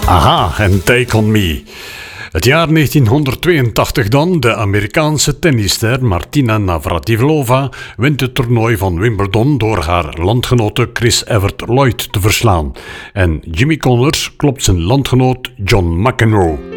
Aha, en Take On Me. Het jaar 1982 dan. De Amerikaanse tennisster Martina Navratilova wint het toernooi van Wimbledon door haar landgenote Chris Evert Lloyd te verslaan. En Jimmy Connors klopt zijn landgenoot John McEnroe.